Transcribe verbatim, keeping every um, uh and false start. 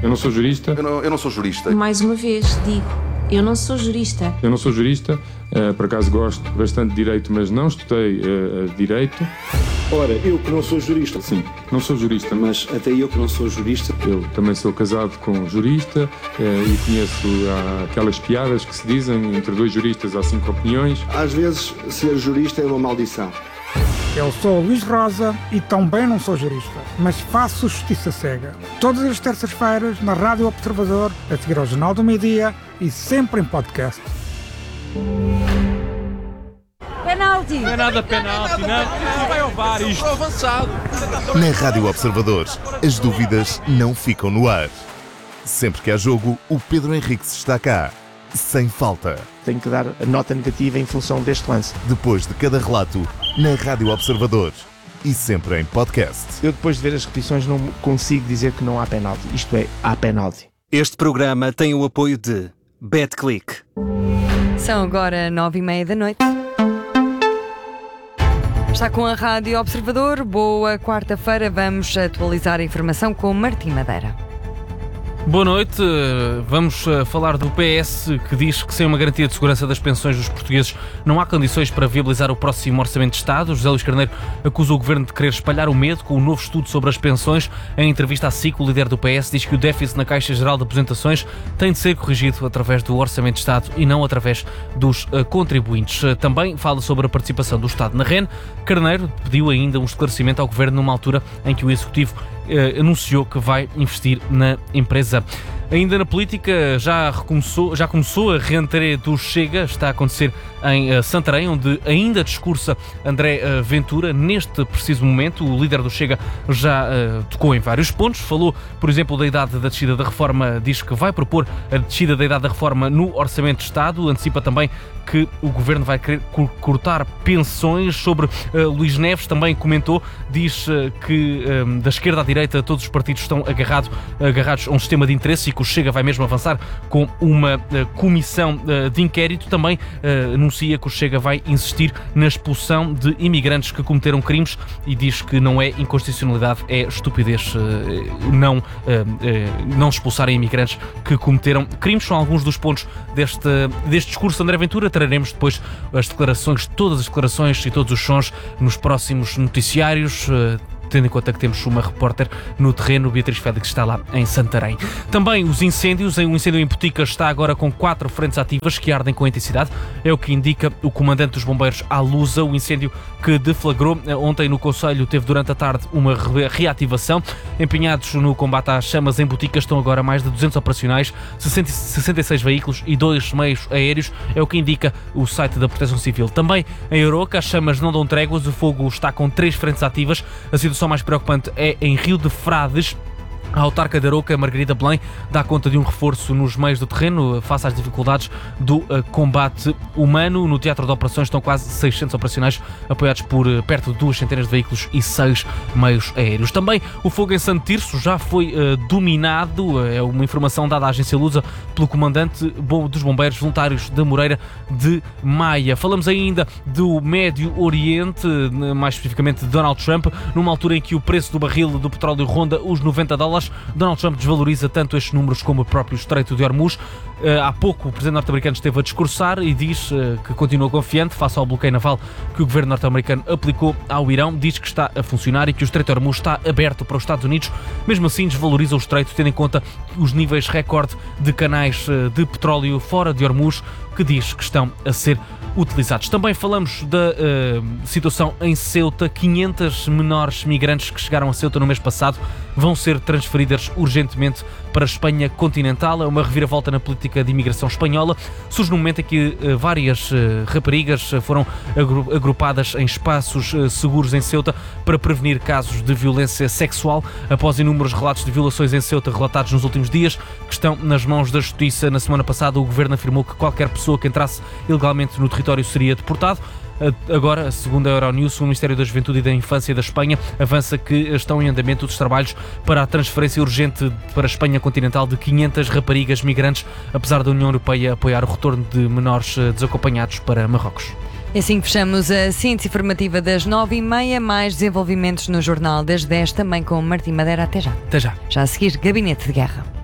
Eu não sou jurista. Eu não, eu não sou jurista. Mais uma vez, digo, eu não sou jurista. Eu não sou jurista, uh, por acaso gosto bastante de direito, mas não estudei uh, direito. Ora, eu que não sou jurista. Sim, não sou jurista. Mas até eu que não sou jurista. Eu também sou casado com um jurista uh, e conheço uh, aquelas piadas que se dizem entre dois juristas há cinco opiniões. Às vezes, ser jurista é uma maldição. Eu sou Luís Rosa e também não sou jurista, mas faço justiça cega. Todas as terças-feiras na Rádio Observador, a seguir ao Jornal do Meio-Dia e sempre em podcast. Penalti! Não é nada penalti, não. Não vai ao V A R isto. Avançado. Na Rádio Observador, as dúvidas não ficam no ar. Sempre que há jogo, o Pedro Henriques está cá. Sem falta. Tenho que dar a nota negativa em função deste lance. Depois de cada relato, na Rádio Observador. E sempre em podcast. Eu depois de ver as repetições não consigo dizer que não há penalti. Isto é, há penalti. Este programa tem o apoio de BetClick. São agora nove e meia da noite. Está com a Rádio Observador. Boa quarta-feira. Vamos atualizar a informação com Martim Madeira. Boa noite, vamos falar do P S, que diz que sem uma garantia de segurança das pensões dos portugueses não há condições para viabilizar o próximo Orçamento de Estado. José Luís Carneiro acusa o Governo de querer espalhar o medo com o novo estudo sobre as pensões. Em entrevista à S I C, o líder do P S diz que o déficit na Caixa Geral de Aposentações tem de ser corrigido através do Orçamento de Estado e não através dos contribuintes. Também fala sobre a participação do Estado na R E N. Carneiro pediu ainda um esclarecimento ao Governo numa altura em que o Executivo eh, anunciou que vai investir na empresa. Ainda na política, já, recomeçou, já começou a reentrée do Chega, está a acontecer em uh, Santarém, onde ainda discursa André uh, Ventura. Neste preciso momento, o líder do Chega já uh, tocou em vários pontos. Falou, por exemplo, da idade da descida da reforma, diz que vai propor a descida da idade da reforma no Orçamento de Estado. Antecipa também que o Governo vai querer cortar pensões. Sobre uh, Luís Neves, também comentou, diz uh, que um, da esquerda à direita todos os partidos estão agarrado, agarrados a um sistema de interesse e que o Chega vai mesmo avançar com uma uh, comissão uh, de inquérito. Também uh, anuncia que o Chega vai insistir na expulsão de imigrantes que cometeram crimes e diz que não é inconstitucionalidade, é estupidez uh, não, uh, uh, não expulsarem imigrantes que cometeram crimes. São alguns dos pontos deste, deste discurso de André Ventura. Traremos depois as declarações, todas as declarações e todos os sons nos próximos noticiários, uh, tendo em conta que temos uma repórter no terreno, Beatriz Félix, está lá em Santarém. Também os incêndios. Um incêndio em Boticas está agora com quatro frentes ativas que ardem com intensidade. É o que indica o comandante dos bombeiros à Lusa. O incêndio que deflagrou ontem no Conselho teve durante a tarde uma reativação. Empenhados no combate às chamas em Boticas estão agora mais de duzentos operacionais, sessenta e seis veículos e dois meios aéreos. É o que indica o site da Proteção Civil. Também em Aroca, as chamas não dão tréguas. O fogo está com três frentes ativas. A situação mais preocupante é em Rio de Frades. A autarca de Aroca, Margarida Belém, dá conta de um reforço nos meios do terreno face às dificuldades do uh, combate humano. No teatro de operações estão quase seiscentos operacionais, apoiados por uh, perto de duas centenas de veículos e seis meios aéreos. Também o fogo em Santo Tirso já foi uh, dominado, uh, é uma informação dada à agência Lusa pelo comandante dos bombeiros voluntários da Moreira de Maia. Falamos ainda do Médio Oriente, mais especificamente de Donald Trump, numa altura em que o preço do barril do petróleo ronda os noventa dólares. Donald Trump desvaloriza tanto estes números como o próprio Estreito de Hormuz. Há pouco o presidente norte-americano esteve a discursar e diz que continua confiante face ao bloqueio naval que o governo norte-americano aplicou ao Irão. Diz que está a funcionar e que o Estreito de Hormuz está aberto para os Estados Unidos. Mesmo assim, desvaloriza o Estreito, tendo em conta os níveis recorde de canais de petróleo fora de Hormuz, que diz que estão a ser utilizados. Também falamos da uh, situação em Ceuta. quinhentos menores migrantes que chegaram a Ceuta no mês passado vão ser transferidas urgentemente para a Espanha continental. É uma reviravolta na política de imigração espanhola. Surge no momento em que uh, várias uh, raparigas foram agru- agrupadas em espaços uh, seguros em Ceuta para prevenir casos de violência sexual. Após inúmeros relatos de violações em Ceuta relatados nos últimos dias, que estão nas mãos da Justiça, na semana passada o Governo afirmou que qualquer pessoa que entrasse ilegalmente no território seria deportado. Agora, segundo a Euronews, o Ministério da Juventude e da Infância da Espanha avança que estão em andamento os trabalhos para a transferência urgente para a Espanha continental de quinhentas raparigas migrantes, apesar da União Europeia apoiar o retorno de menores desacompanhados para Marrocos. E assim fechamos a síntese informativa das nove e meia, mais desenvolvimentos no Jornal das dez, também com Martim Madeira. Até já. Até já. Já a seguir, Gabinete de Guerra.